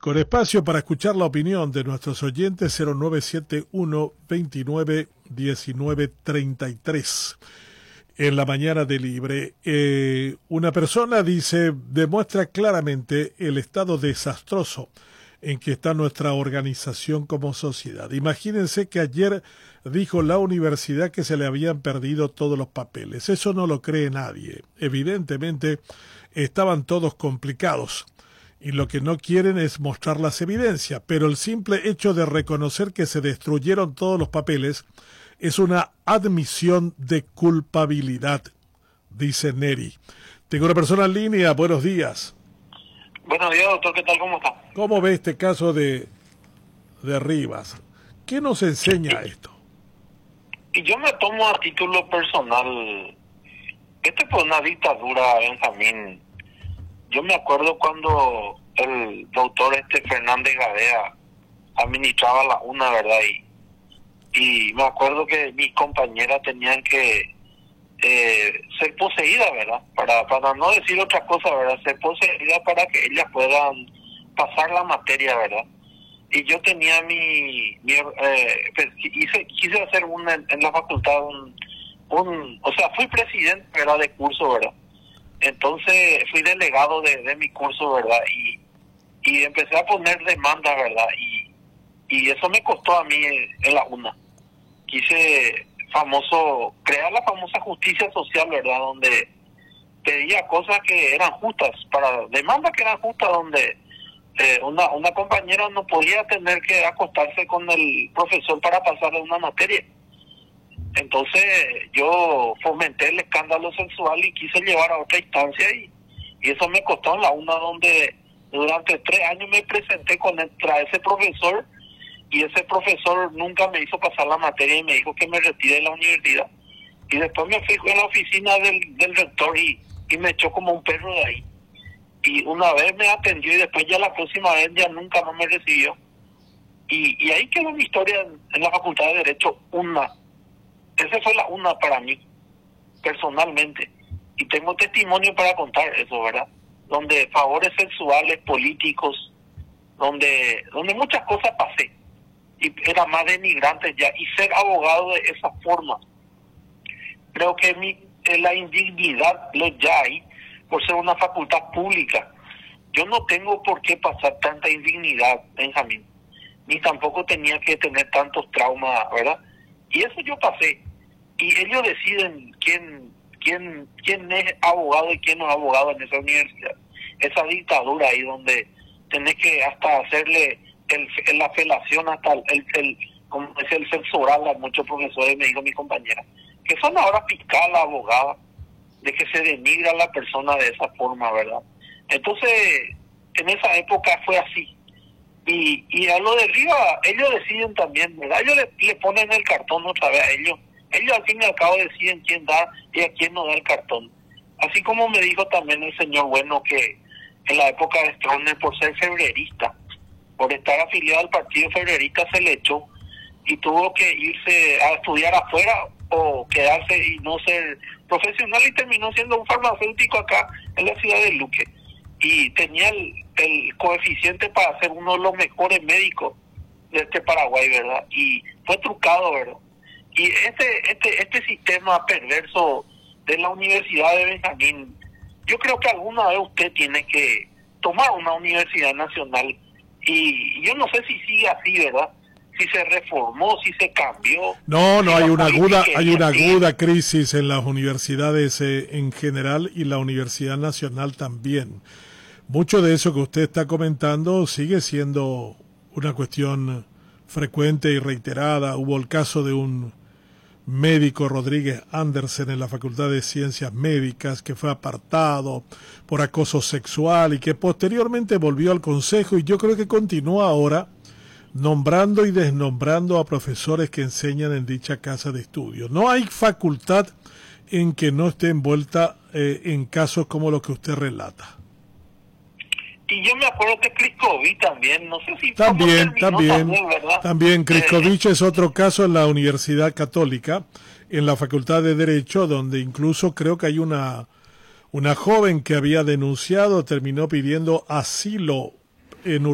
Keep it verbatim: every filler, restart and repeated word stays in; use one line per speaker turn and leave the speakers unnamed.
con espacio para escuchar la opinión de nuestros oyentes. Cero nueve siete uno, veintinueve, diecinueve, treinta y tres. En la mañana de Libre, eh, una persona dice, demuestra claramente el estado desastroso en que está nuestra organización como sociedad. Imagínense que ayer dijo la universidad que se le habían perdido todos los papeles. Eso no lo cree nadie. Evidentemente estaban todos complicados y lo que no quieren es mostrar las evidencias, pero el simple hecho de reconocer que se destruyeron todos los papeles es una admisión de culpabilidad, dice Neri. Tengo una persona en línea. Buenos días.
Buenos días, doctor. ¿Qué tal? ¿Cómo está?
¿Cómo ve este caso de, de Rivas? ¿Qué nos enseña esto?
Y yo me tomo a título personal. Este fue una dictadura, Benjamín. Yo me acuerdo cuando el doctor este Fernández Gadea administraba la UNA, ¿verdad? Y, y me acuerdo que mis compañeras tenían que eh, ser poseídas, ¿verdad? Para, para no decir otra cosa, ¿verdad? Ser poseídas para que ellas puedan pasar la materia, ¿verdad? Y yo tenía mi, mi eh, pues, hice, quise hacer una en, en la facultad un, un, o sea, fui presidente, ¿verdad? De curso, ¿verdad? Entonces fui delegado de, de mi curso, ¿verdad? Y, y empecé a poner demandas, ¿verdad? Y, y eso me costó a mí en, en la UNA. Quise famoso, crear la famosa justicia social, ¿verdad? Donde pedía cosas que eran justas, para demandas que eran justas, donde eh, una, una compañera no podía tener que acostarse con el profesor para pasarle una materia. Entonces yo fomenté el escándalo sexual y quise llevar a otra instancia y, y eso me costó en la UNA, donde durante tres años me presenté contra ese profesor y ese profesor nunca me hizo pasar la materia y me dijo que me retire de la universidad. Y después me fui a la oficina del, del rector y, y me echó como un perro de ahí. Y una vez me atendió y después ya la próxima vez ya nunca más me recibió. Y, y ahí quedó mi historia en, en la Facultad de Derecho, UNA. Esa fue la UNA para mí, personalmente. Y tengo testimonio para contar eso, ¿verdad? Donde favores sexuales, políticos, donde donde muchas cosas pasé. Y era más denigrante ya. Y ser abogado de esa forma, creo que mi, la indignidad lo ya hay por ser una facultad pública. Yo no tengo por qué pasar tanta indignidad, Benjamín. Ni tampoco tenía que tener tantos traumas, ¿verdad? Y eso yo pasé. Y ellos deciden quién quién quién es abogado y quién no es abogado en esa universidad. Esa dictadura ahí donde tenés que hasta hacerle el, la felación hasta el, el, el como decía, el sexo oral a muchos profesores, me dijo mi compañera, que son ahora fiscal, abogada, de que se denigra a la persona de esa forma, ¿verdad? Entonces, en esa época fue así. Y, y a lo de arriba, ellos deciden también, ¿verdad? Ellos le, le ponen el cartón otra vez a ellos. Ellos al fin y al cabo deciden quién da y a quién no da el cartón. Así como me dijo también el señor Bueno que en la época de Stroessner, por ser febrerista, por estar afiliado al partido febrerista, se le echó y tuvo que irse a estudiar afuera o quedarse y no ser profesional, y terminó siendo un farmacéutico acá en la ciudad de Luque. Y tenía el, el coeficiente para ser uno de los mejores médicos de este Paraguay, ¿verdad? Y fue trucado, ¿verdad? Y este este este sistema perverso de la Universidad de Benjamín, yo creo que alguna vez usted tiene que tomar una universidad nacional, y yo no sé si sigue así, ¿verdad? Si se reformó, si se cambió.
No, no,
si
hay una aguda, hay una
así.
aguda crisis en las universidades eh, en general, y la Universidad Nacional también. Mucho de eso que usted está comentando sigue siendo una cuestión frecuente y reiterada. Hubo el caso de un médico, Rodríguez Andersen, en la Facultad de Ciencias Médicas, que fue apartado por acoso sexual y que posteriormente volvió al consejo, y yo creo que continúa ahora nombrando y desnombrando a profesores que enseñan en dicha casa de estudio. No hay facultad en que no esté envuelta eh, en casos como los que usted relata.
Y yo me acuerdo que Criscovi también, no sé si
también, también,
también, ¿verdad?
También Criscovich eh, es otro caso en la Universidad Católica, en la Facultad de Derecho, donde incluso creo que hay una una joven que había denunciado, terminó pidiendo asilo en